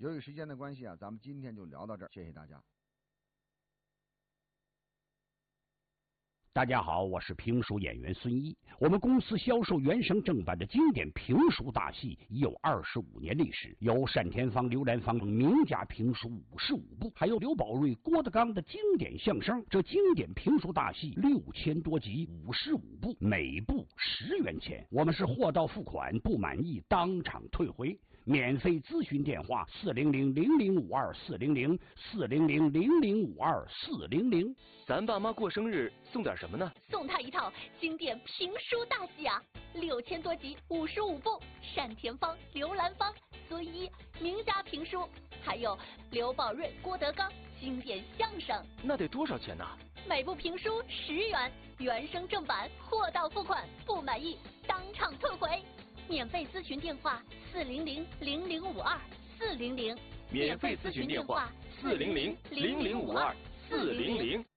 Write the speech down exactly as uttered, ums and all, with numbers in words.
由于时间的关系啊，咱们今天就聊到这儿，谢谢大家。 大家好，我是评书演员孙一。我们公司销售原声正版的经典评书大戏已有二十五年历史，有单田芳、刘兰芳等名家评书五十五部，还有刘宝瑞、郭德纲的经典相声。这经典评书大戏六千多集，五十五部，每部十元钱。我们是货到付款，不满意当场退回。免费咨询电话：四零零零零五二四零零四零零零零五二四零零。 咱爸妈过生日送点什么呢？ 送他一套经典评书大戏啊，六千多集，五十五部，单田芳、刘兰芳、孙一名家评书，还有刘宝瑞、郭德纲经典相声。 那得多少钱呢？ 每部评书十元，原声正版，货到付款，不满意当场退回。免费咨询电话：四零零零零五二四零零。 免费咨询电话：四零零零零五二四零零。